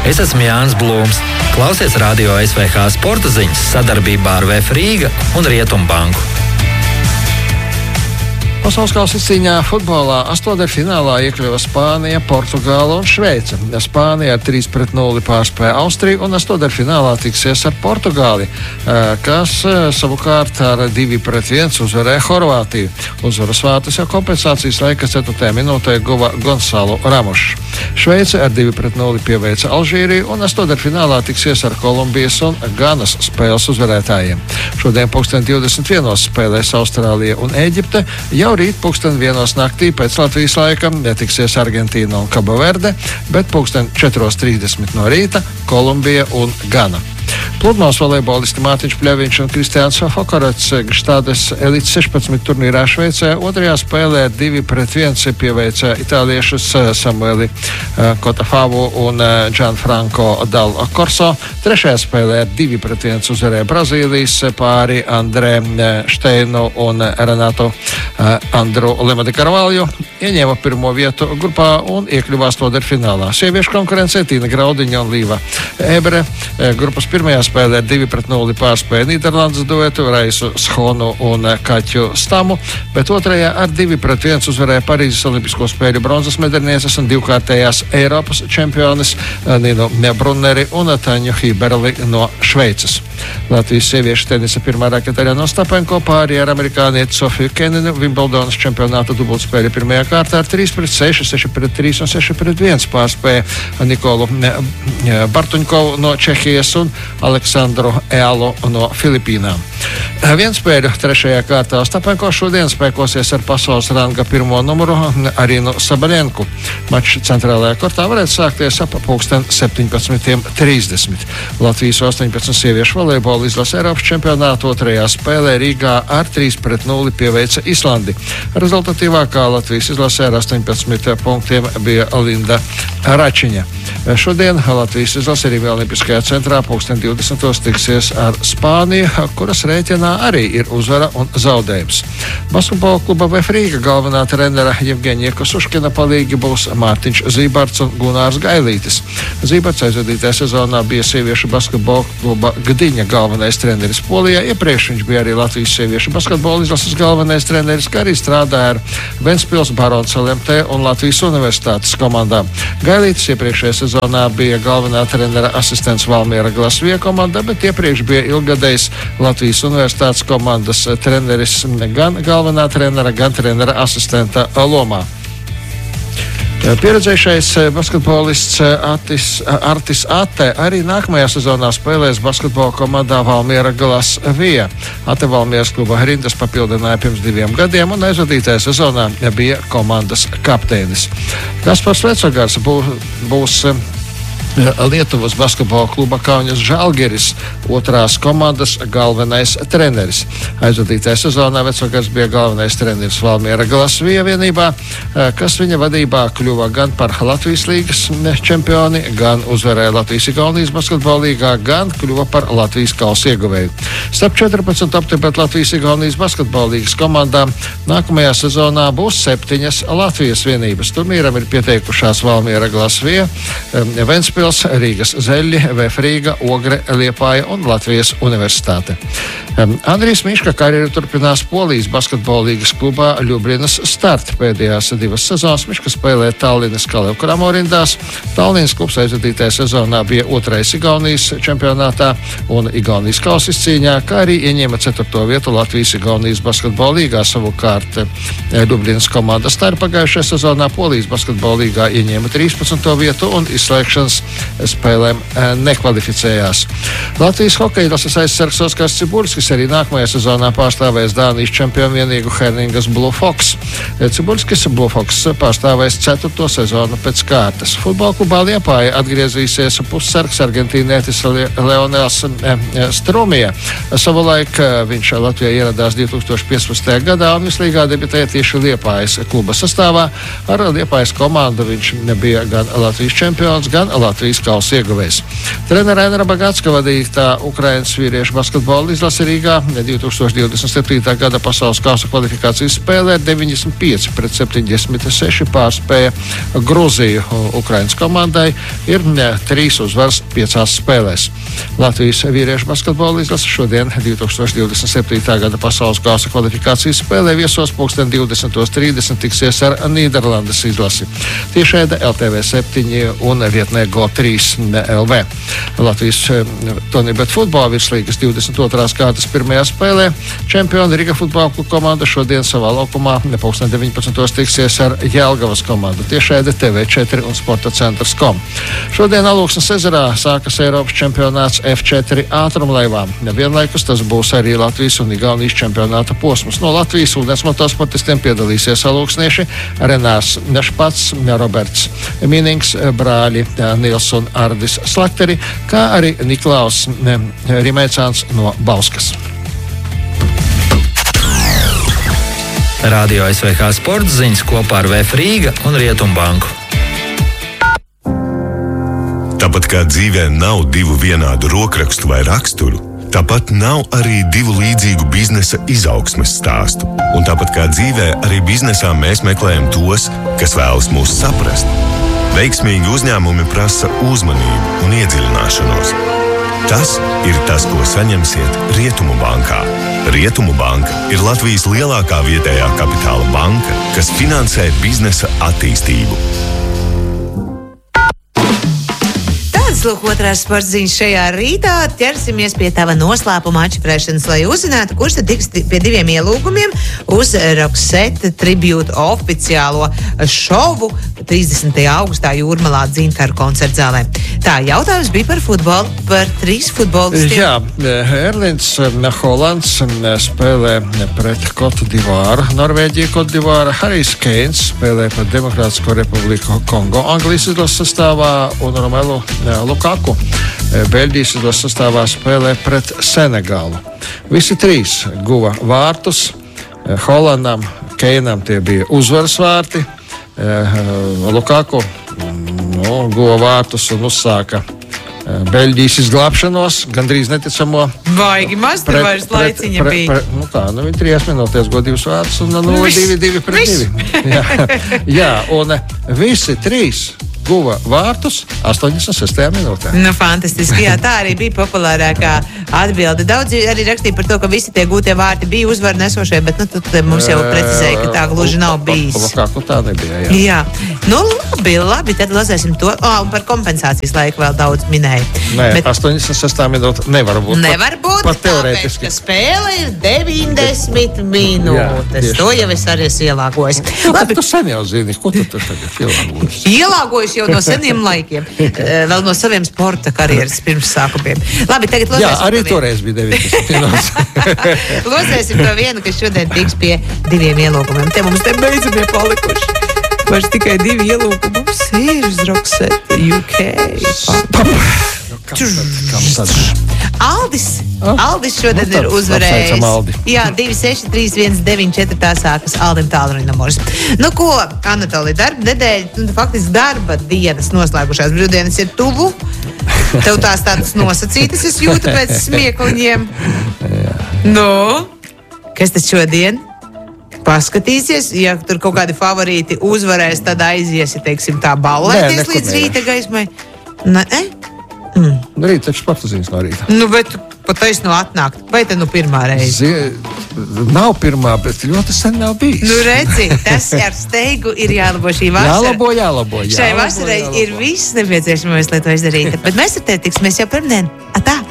Es esmu Jānis Blūms. Klausies Radio SVH sporta ziņas sadarbībā ar VF Rīga un Rietumbanku. Pasaules kausa izcīņā futbolā astoņdaļfinālā iekļuva Spānija, Portugāla un Šveice. Spānija ar 3-0 pārspēja Austriju un astoņdaļfinālā tiksies ar Portugāli, kas savukārt ar 2-1 uzvarēja Horvātiju. Uzvaras vārtus jau kompensācijas laika 4. minūtē guva Gonzalo Ramošs. Šveice ar 2-0 pieveica Alžīriju un astoņdaļfinālā tiksies ar Kolumbijas un Ganas spēles uzvarētājiem. Šodien 21. spēlēs Austrālija un Ēģipte. Jau rīt 1:01 naktī pēc Latvijas laika netiksies Argentīna un Kabaverde, bet 4:30 no rīta Kolumbija un Gana. Pludmales volejbolisti Mārtiņš Pļaviņš un Kristiāns Fokorats Gštādes elites 16 turnīrā Šveicē otrajā spēlē 2-1 pieveica itāliešus Samueli Kotafavu un Gianfranco Dal Corso. Trešajā spēlē 2-1 uzvarēja Brazīlijas pāri Andrē Šteinu un Renato Andru Lemadi Karvalju. Ieņēma pirmo vietu grupā un iekļuva astoņdaļfinālā. Sieviešu konkurencē Tīna Graudiņa un Līva Ebre. Grupas pirmajā spēlē 2-0 pārspēja Nīderlandes duetu Raisu Schonu un Kaķu Stamu, bet otrajā ar 2-1 uzvarēja Parīzes Olimpisko spēļu bronzas medaļnieces un divkārtējās Eiropas čempiones Ninu Brunneri un Taņu Hiberli no Šveices. Latvijas sieviešu tenisa pirmā raketa no Stapenko pāri ar amerikānieti Sofiju Keninu Vimbldonas čempionāta dubultspēļu pirmajā kārtā ar 3-6, 6-3 un 6-1 pārspēja Nikolu Bartuņkovu no Čehijas un Aleksandru Ealu no Filipīnām. Vienspēļu trešajā kārtā Stapenko šodien spēkosies ar pasaules ranga pirmo numuru Arinu Sabaļenku. Mačs centrālajā kortā varētu sākties ap 17:30. Latvijas 18 sieviešu volejbola izlase Eiropas čempionātu otrajā spēlē Rīgā ar 3-0 pieveica Islandi. Rezultatīvākā Latvijas izlasē ar 18 punktiem bija Linda Račiņa. Šodien Latvijas izlase Rīgā Olimpiskajā centrā 20. tiksies ar Spāniju, kuras rēķinā arī ir uzvara un zaudējums. Basketbola kluba VF Rīga galvenā trenera Jevgeņija Kosuškina palīgi būs Mārtiņš Zībarts un Gunārs Gailītis. Zībarts aizvadītajā sezonā bija sieviešu basketbola kluba Gdiņa galvenais treneris Polijā. Iepriekš viņš bija arī Latvijas sieviešu basketbola izlases galvenais treneris, kā arī strādāja ar Ventspils, Barons LMT un Latvijas Universitātes komandām. Gailītis iepriekšējā sezonā bija galvenā trenera asistents Valmiera Glasvie komandā, bet iepriekš bija ilgadējs Latvijas Universitātes komandas treneris gan galvenā trenera, gan trenera asistenta lomā. Pieredzējušais basketbolists Artis Ate arī nākamajā sezonā spēlēs basketbola komandā Valmiera Glasvie. Ate Valmieras kluba rindas papildināja pirms 2 gadiem un aizvadītajā sezonā bija komandas kapteinis. Kaspars Vecogars būs Lietuvas basketbola kluba Kaunas Žalgiris otrās komandas galvenais treneris. Aizvadītajā sezonā Vecogars bija galvenais treneris Valmiera Glasvie vienībā, kas viņa vadībā kļuva gan par Latvijas līgas čempioni, gan uzvarēja Latvijas-Igaunijas basketbola līgā, gan kļuva par Latvijas kausa ieguvēju. Starp 14 aptipēt Latvijas-Igaunijas basketbola līgas komandām nākamajā sezonā būs 7 Latvijas vienības. Turnīram ir pieteikušās Valmiera Glasvie, Ventspils, Rīgas Zeļļi, VF Rīga, Ogre, Liepāja un Latvijas Universitāte. Andrijs Miška karjeru turpinās Polijas basketbola līgas klubā Ļublinas Start. Pēdējās 2 sezonas Miška spēlē Tallinas Kalev Kramo rindās. Tallinas klubs aizvadītajā sezonā bija 2. Igaunijas čempionātā un Igaunijas kausa izcīņā, kā arī ieņēma 4. vietu Latvijas-Igaunijas basketbola līgā. Savukārt Ļublinas komanda Start pagājušajā sezonā Polijas basketbola līgā ieņēma 13. vietu un izslēgšanas spēlēm nekvalificējās. Latvijas hokeja izlases aizsargs Oskars Cibulskis arī nākamajā sezonā pārstāvēs Dānijas čempionu vienīgu Herningas Blue Fox. Cibulskis Blue Fox pārstāvēs 4. sezonu pēc kārtas. Futbola klubā Liepāja atgriezīsies pussargs argentīnietis Leonels Strumija. Savulaik viņš Latvijā ieradās 2015. gadā un vislīgā debitēja tieši Liepājas kluba sastāvā. Ar Liepājas komandu viņš bija gan Latvijas čempions, gan Latvijas kausa ieguvējs. Trenera Ainara Bagatska vadītā Ukrainas vīriešu basketbola izlase Rīgā 2027. gada pasaules kausa kvalifikācijas spēlē 95-76 pārspēja Gruziju. Ukrainas komandai ir 3 uzvaras 5 spēlēs. Latvijas vīriešu basketbola izlase šodien 2027. gada pasaules kausa kvalifikācijas spēlē viesos 20:30 tiksies ar Nīderlandes izlasi. Tiešēda LTV 7 un vietnē GO3 LV. Latvijas Tonibet futbola virslīgas 22. kārtas pirmajā spēlē čempioni Riga futbola komanda šodien savā laukumā 19:00 tiksies ar Jelgavas komandu. Tiešēda TV4 un Sporta centrs.com. Šodien Alūksnes ezerā sākas Eiropas čempionāts F4 ātrumlaivām. Vienlaikus tas būs arī Latvijas un Igaunijas čempionāta posms. No Latvijas ūdens motosportistiem piedalīsies alūksnieši Renārs Nešpats, Roberts Minings, brāļi Nils un Ardis Slakteri, kā arī Niklaus Rimēcāns no Bauskas. Radio SVH sporta ziņas kopā ar VF Rīga un Rietumbanku. Tāpat kā dzīvē nav divu vienādu rokrakstu vai raksturu, tāpat nav arī divu līdzīgu biznesa izaugsmes stāstu. Un tāpat kā dzīvē, arī biznesā mēs meklējam tos, kas vēlas mūs saprast. Veiksmīgi uzņēmumi prasa uzmanību un iedziļināšanos. Tas ir tas, ko saņemsiet Rietumu bankā. Rietumu banka ir Latvijas lielākā vietējā kapitāla banka, kas finansē biznesa attīstību. Lūk, otrās sports ziņas šajā rītā. Ķersimies pie tava noslēpuma atšifrēšanas, lai uzzinātu, kurš tad tiks pie 2 ielūgumiem uz Roxette tribūtu oficiālo šovu 30. augustā Jūrmalā Dzintaru koncertzālē. Tā, jautājums bija par futbolu, par 3 futbolistiem. Jā, Erlings Holands spēlē pret Kotu Divāru, Norvēģija Kotu Divāra, Harijs Keins spēlē pret Demokrātisko republiku Kongo, Anglijas izlases sastāvā un Romelu Lukaku Beļģijas izlases sastāvā spēlē pret Senegālu. Visi 3 guva vārtus. Holandam, Keinam tie bija uzvaras vārti. Lukaku guva vārtus un uzsāka Beļģijas izglābšanos, gandrīz neticamo. Baigi maz tur vairs laiciņa bija. Viņi 3 minūtēs guva 2 vārtus un 0-2 pret 2. Jā, un visi 3 guva vārtus 86. minūtē. Fantastiski, jā, tā arī bija populārākā atbilde. Daudzi arī rakstīja par to, ka visi tie gūtie vārti bija uzvaru nesošie, bet tu mums jau precizēja, ka tā gluži nav bijis. Lukaku tā nebija, jā. Labi, tad lasēsim to. Un par kompensācijas laiku vēl daudz minēja. Nē, 86. minūte nevar būt. Nevar būt, pat teorētiski. Tāpēc, ka spēle ir 90 minūtes. Jā, to jau es arī ielāgojis. Labi, tu sen jau zini, ko tu tagad ielāgojis? Ielāgojis jau no seniem laikiem. Vēl no saviem sporta karjeras pirms sākumiem. Labi, tagad losēsim. Jā, arī toreiz bija 90 minūtes. Losēsim to vienu, kas šodien tiks pie 2 ielūgumiem. Te mums te beidzamie palikuši. Vairs tikai 2 ielūgumi. Sīrs Roxette UK. Aldis šodien ir uzvarējis. Jā, 26319 tā sākas Aldim tālruņa numurs. Nu ko, Anatoli, darba nedēļa, faktiski darba dienas noslēgušās. Brīvdienas ir tuvu. Tev tās tādas nosacītas, es jūtu pēc smiekliņiem. Nu, kas tad šodien? Paskatīsies, ja tur kaut kādi favorīti uzvarēs, tad aiziesi, teiksim, tā ballēties līdz rīta gaismai. Rīt taču sporta ziņas no rīta. Bet pat taisno atnākt. Vai te pirmā reize? Nav pirmā, bet ļoti sen nav bijis. Redzi, tas ar steigu ir jālabo šī vasara. Jālabo. Šai vasarai ir viss nepieciešamais, lai to izdarītu. Bet mēs ar tevi tiksimies jau pirmdien. Atā!